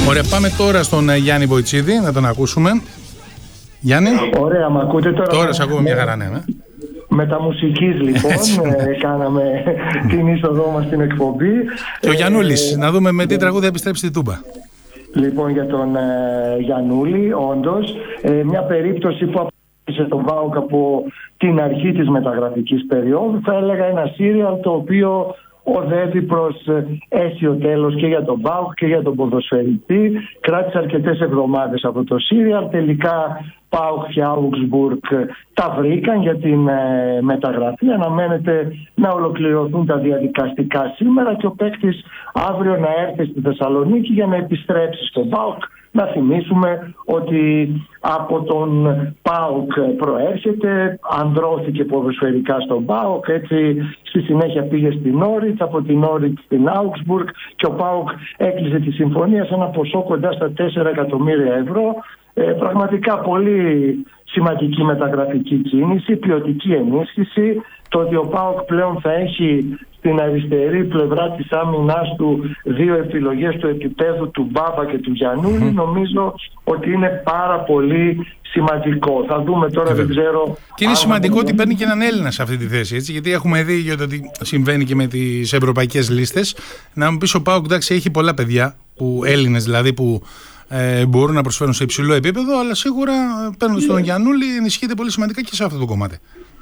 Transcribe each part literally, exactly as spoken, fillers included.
Ωραία, πάμε τώρα στον Γιάννη Βοητσίδη να τον ακούσουμε. Γιάννη. Ωραία, μ' ακούτε τώρα? Τώρα σε ακούω μια χαρά, ναι. ναι. Μεταμουσικής λοιπόν ε, κάναμε την είσοδό μας στην εκπομπή. Και ο Γιαννούλης, ε, να δούμε με τι τραγούδι επιστρέψει τη Τούμπα. Λοιπόν, για τον ε, Γιαννούλη, όντως, ε, μια περίπτωση που αποφάσισε τον ΠΑΟΚ από την αρχή της μεταγραφικής περίοδου, θα έλεγα ένα σύριαλ το οποίο οδεύει προς αίσιο τέλος και για τον ΠΑΟΚ και για τον ποδοσφαιριστή. Κράτησε αρκετές εβδομάδες από το σύριαλ. Τελικά ΠΑΟΚ και Augsburg τα βρήκαν για την ε, μεταγραφή. Αναμένεται να ολοκληρωθούν τα διαδικαστικά σήμερα και ο παίκτης αύριο να έρθει στη Θεσσαλονίκη για να επιστρέψει στον ΠΑΟΚ. Να θυμίσουμε ότι από τον ΠΑΟΚ προέρχεται, ανδρώθηκε ποδοσφαιρικά στον ΠΑΟΚ, έτσι στη συνέχεια πήγε στην Όριτς, από την Όριτς στην Augsburg και ο ΠΑΟΚ έκλεισε τη συμφωνία σε ένα ποσό κοντά στα τέσσερα εκατομμύρια ευρώ. Ε, πραγματικά πολύ σημαντική μεταγραφική κίνηση, ποιοτική ενίσχυση. Το ότι ο ΠΑΟΚ πλέον θα έχει στην αριστερή πλευρά της άμυνάς του δύο επιλογές του επίπεδου του Μπάμπα και του Γιαννούλη, mm. νομίζω ότι είναι πάρα πολύ σημαντικό. Θα δούμε τώρα, δεν ξέρω. Και είναι σημαντικό ότι παίρνει και έναν Έλληνα σε αυτή τη θέση, έτσι, γιατί έχουμε δει για το τι συμβαίνει και με τις ευρωπαϊκές λίστες. Να μου πεις, ο ΠΑΟΚ εντάξει έχει πολλά παιδιά, που, Έλληνες δηλαδή, που ε, μπορούν να προσφέρουν σε υψηλό επίπεδο, αλλά σίγουρα παίρνοντας τον Γιαννούλη ενισχύεται πολύ σημαντικά και σε αυτό το κομμάτι.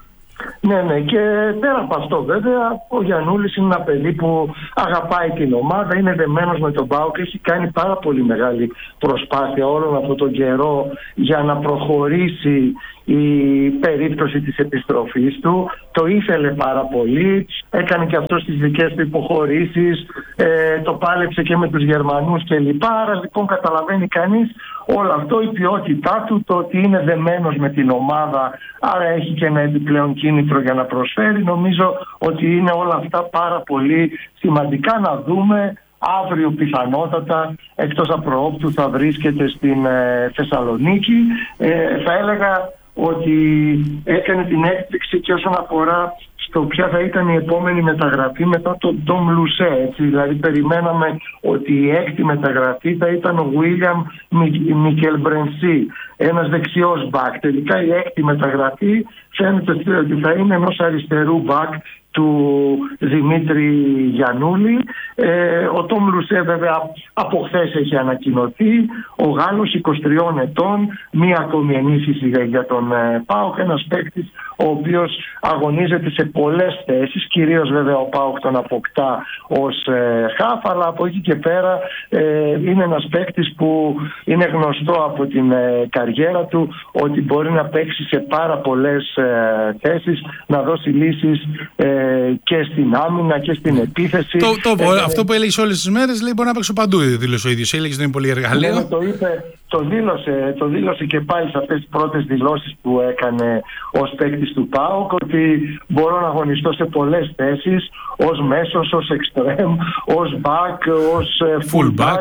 Ναι, ναι, και πέρα από αυτό βέβαια ο Γιαννούλης είναι ένα παιδί που αγαπάει την ομάδα, είναι δεμένος με τον ΠΑΟΚ, έχει κάνει πάρα πολύ μεγάλη προσπάθεια όλον αυτόν τον καιρό για να προχωρήσει η περίπτωση της επιστροφής του. Το ήθελε πάρα πολύ, έκανε και αυτό στις δικές του υποχωρήσεις, ε, το πάλεψε και με τους Γερμανούς κλπ. Άρα λοιπόν καταλαβαίνει κανείς όλο αυτό, η ποιότητά του, το ότι είναι δεμένος με την ομάδα, άρα έχει και ένα επιπλέον κίνητρο για να προσφέρει. Νομίζω ότι είναι όλα αυτά πάρα πολύ σημαντικά. Να δούμε αύριο πιθανότατα, εκτός απροόπτου, θα βρίσκεται στην ε, Θεσσαλονίκη. Ε, θα έλεγα ότι έκανε την έκπληξη και όσον αφορά στο ποια θα ήταν η επόμενη μεταγραφή μετά τον Ντομ Λουσέ. Έτσι. Δηλαδή περιμέναμε ότι η έκτη μεταγραφή θα ήταν ο Βίλιαμ Μικελμπρενσί, ένας δεξιός μπακ. Τελικά η έκτη μεταγραφή φαίνεται ότι θα είναι ενός αριστερού μπακ του Δημήτρη Γιαννούλη. Ε, ο Ντομ Λουσέ βέβαια από χθες έχει ανακοινωθεί. Ο Γάλλος είκοσι τριών ετών, μία ακόμη ενίσχυση για τον ε, ΠΑΟΚ, ένας παίκτης ο οποίος αγωνίζεται σε πολλές θέσεις, κυρίως βέβαια ο ΠΑΟΚ τον αποκτά ως ε, χαφ, αλλά από εκεί και πέρα ε, είναι ένας παίκτης που είναι γνωστό από την ε, καριέρα του ότι μπορεί να παίξει σε πάρα πολλές ε, θέσεις, να δώσει λύσεις ε, και στην άμυνα και στην επίθεση. Το, το, ε, αυτό που έλεγε όλες τις μέρες λέει μπορεί να παίξω παντού, δήλωσε ο ίδιος. Έλεγε ότι είναι πολύ εργαλείο. Ναι, το είπε, το δήλωσε, το δήλωσε και πάλι σε αυτές τις πρώτες δηλώσεις που έκανε ως παίκτης του ΠΑΟΚ, ότι μπορώ να αγωνιστώ σε πολλές θέσεις, ως μέσος, ως εξτρέμ, ως back, ως full back.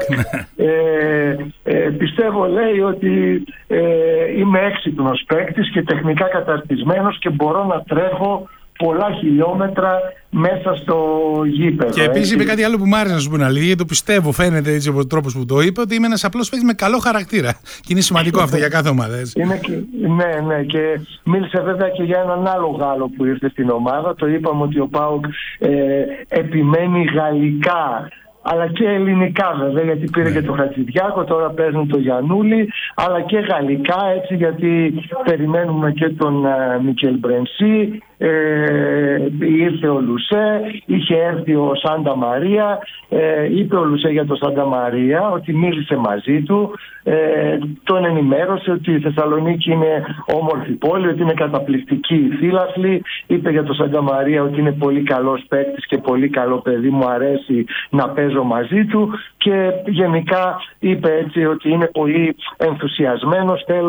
ε, ε, πιστεύω, λέει, ότι ε, είμαι έξυπνος παίκτης και τεχνικά καταρτισμένος και μπορώ να τρέχω πολλά χιλιόμετρα μέσα στο γήπεδο. Και επίσης είπε κάτι άλλο που μου άρεσε να σου πω, γιατί το πιστεύω, φαίνεται έτσι από τον τρόπο που το είπε, ότι είμαι ένας απλός παίκτης με καλό χαρακτήρα. Και είναι σημαντικό αυτό για κάθε ομάδα. Έτσι. Είναι και, ναι, ναι, και μίλησε βέβαια και για έναν άλλο Γάλλο που ήρθε στην ομάδα. Το είπαμε ότι ο ΠΑΟΚ ε, επιμένει γαλλικά, αλλά και ελληνικά βέβαια, γιατί πήρε και το Χατζηδιάκο, τώρα παίρνει το Γιαννούλη, αλλά και γαλλικά, έτσι, γιατί περιμένουμε και τον uh, Μικελμπρενσί. Ε, ήρθε ο Λουσέ, είχε έρθει ο Σάντα Μαρία, ε, είπε ο Λουσέ για τον Σάντα Μαρία ότι μίλησε μαζί του, ε, τον ενημέρωσε ότι η Θεσσαλονίκη είναι όμορφη πόλη, ότι είναι καταπληκτική η φύλαθλη, είπε για τον Σάντα Μαρία ότι είναι πολύ καλός παίκτης και πολύ καλό παιδί, μου αρέσει να παίζω μαζί του, και γενικά είπε έτσι ότι είναι πολύ ενθουσιασμένος, θέλω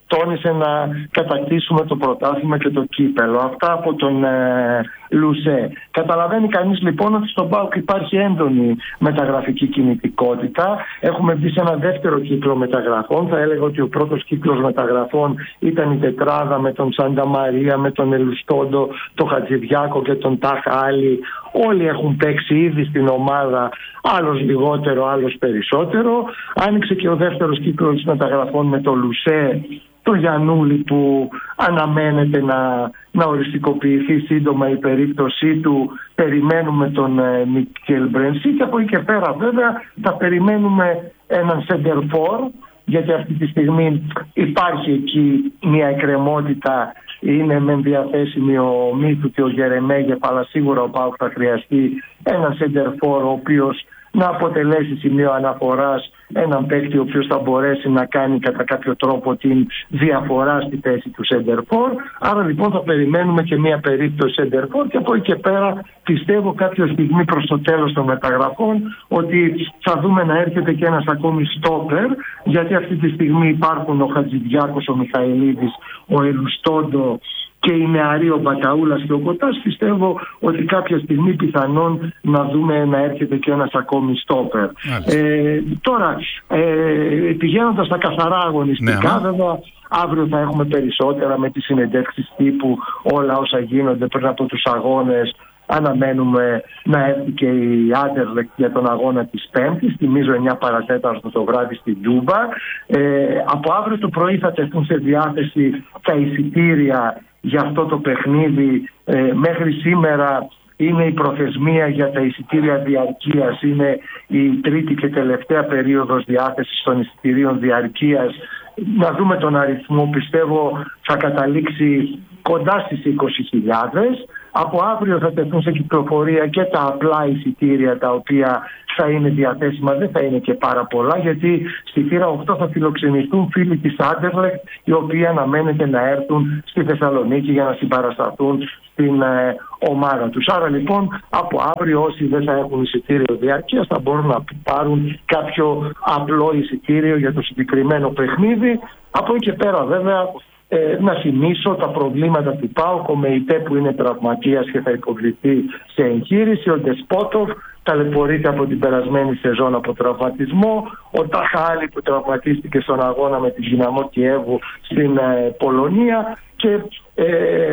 τόνισε να κατακτήσουμε το πρωτάθλημα και το κύπελο. Αυτά από τον ε, Λουσέ. Καταλαβαίνει κανείς λοιπόν ότι στον ΠΑΟΚ υπάρχει έντονη μεταγραφική κινητικότητα. Έχουμε μπει σε ένα δεύτερο κύκλο μεταγραφών. Θα έλεγα ότι ο πρώτος κύκλος μεταγραφών ήταν η τετράδα με τον Σάντα Μαρία, με τον Ελουστόντο, τον Χατζηδιάκο και τον Τάχα Άλλη. Όλοι έχουν παίξει ήδη στην ομάδα, άλλος λιγότερο, άλλος περισσότερο. Άνοιξε και ο δεύτερος κύκλος μεταγραφών με τον Λουσέ, το Γιαννούλη που αναμένεται να, να οριστικοποιηθεί σύντομα η περίπτωσή του. Περιμένουμε τον ε, Μικέλ Μπρενσί και από εκεί και πέρα βέβαια θα περιμένουμε έναν σεντερφόρ, γιατί αυτή τη στιγμή υπάρχει εκεί μια εκκρεμότητα. Είναι μεν διαθέσιμη ο Μύθου και ο Γερεμέγεφ, αλλά σίγουρα ο ΠΑΟΚ θα χρειαστεί έναν σεντερφόρ ο οποίος να αποτελέσει σημείο αναφοράς, έναν παίκτη ο οποίος θα μπορέσει να κάνει κατά κάποιο τρόπο την διαφορά στη θέση του σεντερφόρ. Άρα λοιπόν θα περιμένουμε και μια περίπτωση σεντερφόρ και από εκεί και πέρα πιστεύω κάποια στιγμή προς το τέλος των μεταγραφών ότι θα δούμε να έρχεται και ένας ακόμη στόπερ, γιατί αυτή τη στιγμή υπάρχουν ο Χατζηδιάκος, ο Μιχαηλίδης, ο Ελουστόντο και οι νεαροί, ο Μπακαούλας και ο Κοτάς. Πιστεύω ότι κάποια στιγμή πιθανόν να δούμε να έρχεται και ένας ακόμη στόπερ. Ε, τώρα, ε, πηγαίνοντας στα καθαρά αγωνιστικά, ναι, βέβαια, αύριο θα έχουμε περισσότερα με τις συνεντεύξεις τύπου, όλα όσα γίνονται πριν από τους αγώνες. Αναμένουμε να έρθει και η Άντερλεκτ για τον αγώνα της Πέμπτης, θυμίζω εννιά παρά τέταρτο το βράδυ στην Τούμπα. Ε, από αύριο το πρωί θα τεθούν σε διάθεση τα εισιτήρια για αυτό το παιχνίδι. Ε, μέχρι σήμερα είναι η προθεσμία για τα εισιτήρια διαρκείας, είναι η τρίτη και τελευταία περίοδος διάθεσης των εισιτηρίων διαρκείας. Να δούμε τον αριθμό, πιστεύω θα καταλήξει κοντά στις είκοσι χιλιάδες. Από αύριο θα τεθούν σε κυκλοφορία και τα απλά εισιτήρια τα οποία θα είναι διαθέσιμα, δεν θα είναι και πάρα πολλά, γιατί στη θύρα οκτώ θα φιλοξενηθούν φίλοι της Άντερλεκτ, οι οποίοι αναμένεται να έρθουν στη Θεσσαλονίκη για να συμπαρασταθούν στην ε, ομάδα τους. Άρα λοιπόν από αύριο όσοι δεν θα έχουν εισιτήριο διάρκειας θα μπορούν να πάρουν κάποιο απλό εισιτήριο για το συγκεκριμένο παιχνίδι. Από εκεί και πέρα βέβαια Ε, να θυμίσω τα προβλήματα του ΠΑΟΚ, ο ΜΕΙΤΕ που είναι τραυματίας και θα υποβληθεί σε εγχείρηση, ο Ντεσπότοφ ταλαιπωρείται από την περασμένη σεζόν από τραυματισμό, ο Τάχα Άλλη που τραυματίστηκε στον αγώνα με την Δυναμό Κιέβου στην ε, Πολωνία. Και ε,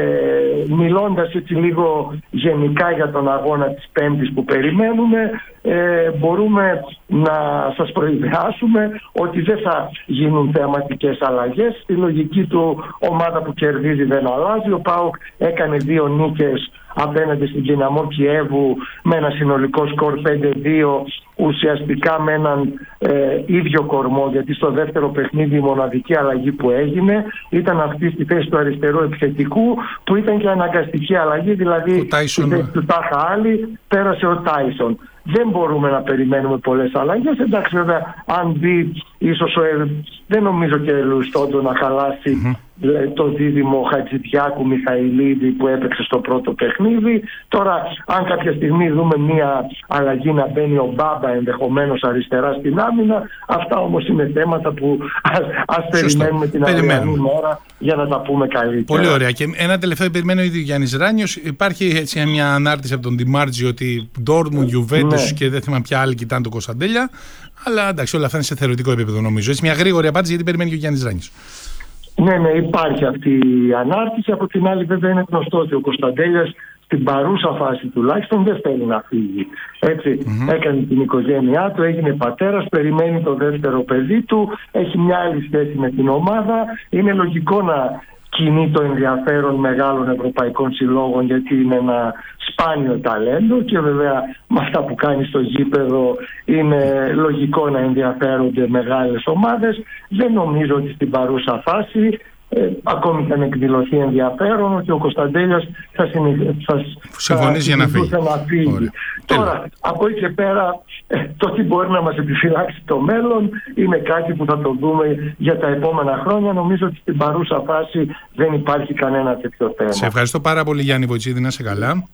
μιλώντας έτσι λίγο γενικά για τον αγώνα της Πέμπτης που περιμένουμε, ε, μπορούμε να σας προειδεάσουμε ότι δεν θα γίνουν θεαματικές αλλαγές. Στη λογική του ομάδα που κερδίζει δεν αλλάζει. Ο ΠΑΟΚ έκανε δύο νίκες απέναντι στην Δυναμό Κιέβου με ένα συνολικό σκορ πέντε δύο, ουσιαστικά με έναν ε, ίδιο κορμό, γιατί στο δεύτερο παιχνίδι η μοναδική αλλαγή που έγινε ήταν αυτή στη θέση του αριστερού επιθετικού, που ήταν και αναγκαστική αλλαγή, δηλαδή στη θέση του Τάχα Άλλη πέρασε ο Τάισον. Δεν μπορούμε να περιμένουμε πολλές αλλαγές. Εντάξει, βέβαια, αν μπει ίσως ο, δεν νομίζω και Ελουστόντο να χαλάσει mm-hmm. το δίδυμο Χατζηδιάκου Μιχαηλίδη που έπαιξε στο πρώτο παιχνίδι. Τώρα, αν κάποια στιγμή δούμε μια αλλαγή να μπαίνει ο Μπάμπα ενδεχομένως αριστερά στην άμυνα, αυτά όμως είναι θέματα που ας, ας περιμένουμε την αυριανή μέρα για να τα πούμε καλύτερα. Πολύ ωραία. Και ένα τελευταίο περιμένω ήδη ο Γιάννης Ράνιος. Υπάρχει έτσι μια ανάρτηση από τον Ντιμάρτζη ότι Ντόρτμουντ, Γιουβέντους ναι. και δεν θυμάμαι ποια άλλη κοιτάνε το Κωνσταντέλια. Αλλά εντάξει, όλα αυτά είναι σε θεωρητικό επίπεδο νομίζω. Έτσι, μια γρήγορη απάντηση γιατί περιμένει και ο Γιάννης Ράνιος. Ναι, ναι, υπάρχει αυτή η ανάρτηση. Από την άλλη, βέβαια, είναι γνωστό ότι ο Κωνσταντέλιας στην παρούσα φάση τουλάχιστον δεν θέλει να φύγει. Έτσι, mm-hmm. έκανε την οικογένειά του, έγινε πατέρας, περιμένει το δεύτερο παιδί του, έχει μια άλλη σχέση με την ομάδα. Είναι λογικό να κινεί το ενδιαφέρον μεγάλων ευρωπαϊκών συλλόγων, γιατί είναι ένα σπάνιο ταλέντο και βέβαια με αυτά που κάνει στο γήπεδο είναι λογικό να ενδιαφέρονται μεγάλες ομάδες. Δεν νομίζω ότι στην παρούσα φάση Ε, ακόμη και αν εκδηλωθεί ενδιαφέρον ότι ο Κωνσταντέλιας θα, συνεχ... θα... συμφωνήσει για να φύγει. Να φύγει. Τώρα, από εκεί και πέρα, ε, το τι μπορεί να μας επιφυλάξει το μέλλον είναι κάτι που θα το δούμε για τα επόμενα χρόνια. Νομίζω ότι στην παρούσα φάση δεν υπάρχει κανένα τέτοιο θέμα. Σε ευχαριστώ πάρα πολύ, Γιάννη Βοητσίδη, να είσαι καλά.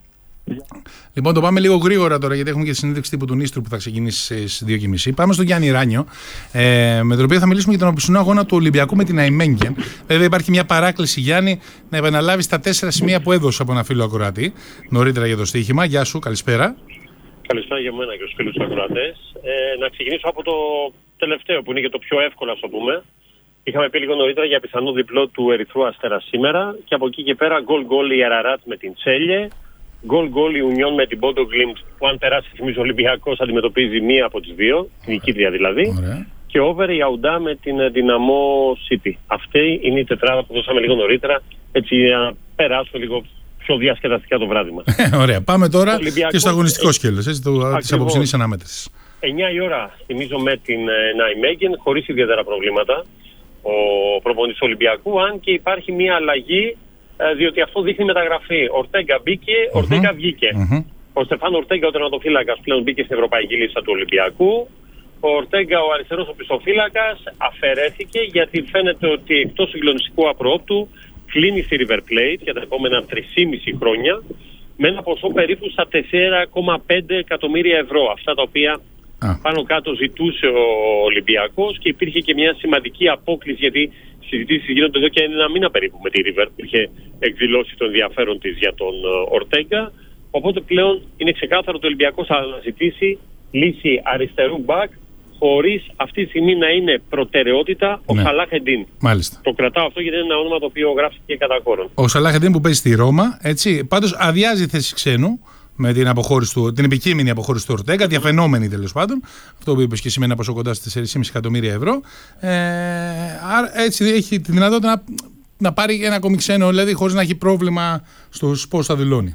Λοιπόν, το πάμε λίγο γρήγορα τώρα, γιατί έχουμε και τη συνέντευξη τύπου του Νίστρου που θα ξεκινήσει στις δύο και μισή. Πάμε στον Γιάννη Ράνιο, ε, με τον οποίο θα μιλήσουμε για τον απόψινό αγώνα του Ολυμπιακού με την Ναϊμέγγεν. Βέβαια, υπάρχει μια παράκληση, Γιάννη, να επαναλάβει τα τέσσερα σημεία που έδωσε από ένα φίλο ακροατή νωρίτερα για το στοίχημα. Γεια σου, καλησπέρα. Καλησπέρα για μένα και στους φίλους ακροατές. Ε, να ξεκινήσω από το τελευταίο, που είναι και το πιο εύκολο, ας το πούμε. Είχαμε πει λίγο νωρίτερα για πιθανό διπλό του Ερυθρού Αστέρα σήμερα, και από εκεί και πέρα γκολ γκολ η Αραράτ με την Τσέλιε, γκολ γκολ η Ουνιόν με την Πόντο Γκλίμπτ, που αν περάσει θυμίζω ο Ολυμπιακός αντιμετωπίζει μία από τις δύο, την νικήτρια δηλαδή. Ωραία. Και over η Αουντά με την Δυναμό City. Αυτή είναι η τετράδα που δώσαμε λίγο νωρίτερα, έτσι για να περάσουμε λίγο πιο διασκεδαστικά το βράδυ μας. Ωραία, πάμε τώρα Ολυμπιακός, και στο αγωνιστικό σκέλος της απόψινής αναμέτρησης. εννιά η ώρα θυμίζω με την Ναϊμέγγεν, χωρίς ιδιαίτερα προβλήματα ο προπονητής του Ολυμπιακού, αν και υπάρχει μια αλλαγή, διότι αυτό δείχνει μεταγραφή. Ορτέγκα μπήκε, Ορτέγκα mm-hmm. βγήκε. Mm-hmm. Ο Στεφάν Ορτέγκα, ο τερματοφύλακας, πλέον μπήκε στην ευρωπαϊκή λίστα του Ολυμπιακού. Ο Ορτέγκα, ο αριστερός οπισθοφύλακας, αφαιρέθηκε, γιατί φαίνεται ότι εκτός συγκλονιστικού απροόπτου κλείνει στη River Plate για τα επόμενα τρία και μισό χρόνια με ένα ποσό περίπου στα τέσσερα κόμμα πέντε εκατομμύρια ευρώ. Αυτά τα οποία Ah. πάνω κάτω ζητούσε ο Ολυμπιακός, και υπήρχε και μια σημαντική απόκληση, γιατί συζητήσεις γίνονται εδώ και ένα μήνα περίπου με τη River, που είχε εκδηλώσει το ενδιαφέρον της για τον Ορτέγκα. Οπότε πλέον είναι ξεκάθαρο ότι ο Ολυμπιακός θα αναζητήσει λύση αριστερού μπακ, χωρίς αυτή τη στιγμή να είναι προτεραιότητα ο ναι. Σαλάχ Εντίν. Μάλιστα. Το κρατάω αυτό γιατί είναι ένα όνομα το οποίο γράφτηκε κατά κόρον. Ο Σαλάχ Εντίν που παίζει στη Ρώμα, έτσι. Πάντως αδειάζει θέση ξένου με την, αποχώρηση του, την επικείμενη αποχώρηση του Ορτέγκα, διαφαινόμενη τέλος πάντων. Αυτό που είπες και σήμερα, πόσο κοντά στις τέσσερα κόμμα πέντε εκατομμύρια ευρώ. Ε, άρα έτσι έχει τη δυνατότητα να, να πάρει ένα ακόμη ξένο, δηλαδή χωρίς να έχει πρόβλημα στους πώς θα δηλώνει.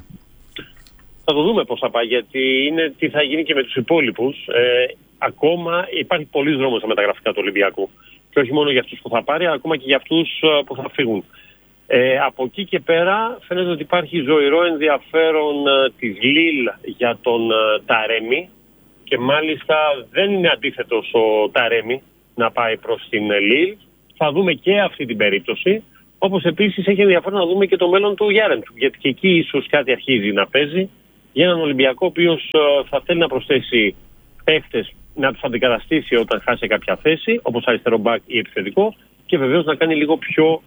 Θα το δούμε πώς θα πάει, γιατί είναι τι θα γίνει και με τους υπόλοιπους. Ε, ακόμα υπάρχει πολλής δρόμος στα μεταγραφικά του Ολυμπιακού. Και όχι μόνο για αυτούς που θα πάρει, αλλά ακόμα και για αυτούς που θα φύγουν. Ε, από εκεί και πέρα φαίνεται ότι υπάρχει ζωηρό ενδιαφέρον ε, της Λίλ για τον ε, Ταρέμι, και μάλιστα δεν είναι αντίθετος ο Ταρέμι να πάει προς την ε, Λίλ. Θα δούμε και αυτή την περίπτωση, όπως επίσης έχει ενδιαφέρον να δούμε και το μέλλον του Γιάρεντου, γιατί και εκεί ίσως κάτι αρχίζει να παίζει για έναν Ολυμπιακό ο οποίος ε, θα θέλει να προσθέσει παίχτες, να τους αντικαταστήσει όταν χάσει κάποια θέση, όπως αριστερό μπακ ή επιθετικό, και βεβαίως να κάνει λίγο πιο